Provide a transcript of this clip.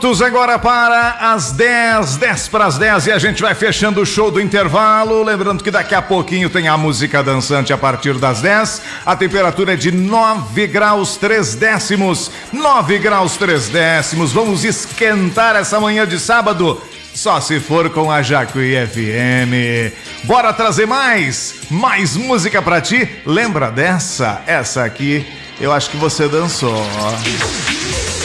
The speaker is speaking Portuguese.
Agora para as 10 para as 10 e a gente vai fechando o show do intervalo. Lembrando que daqui a pouquinho tem a música dançante a partir das 10. A temperatura é de 9 graus 3 décimos. 9 graus 3 décimos. Vamos esquentar essa manhã de sábado. Só se for com a Jacuí FM. Bora trazer mais música pra ti. Lembra dessa? Essa aqui eu acho que você dançou.